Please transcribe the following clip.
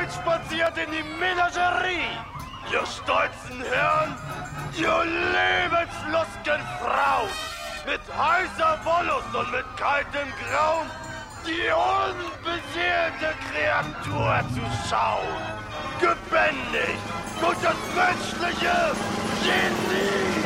hereinspaziert in die Menagerie. Ihr stolzen Herren, ihr lebenslustgen Frauen, mit heißer Wollust und mit kaltem Grauen, die unbeseelte Kreatur zu schauen. Gebändigt durch das menschliche Genie.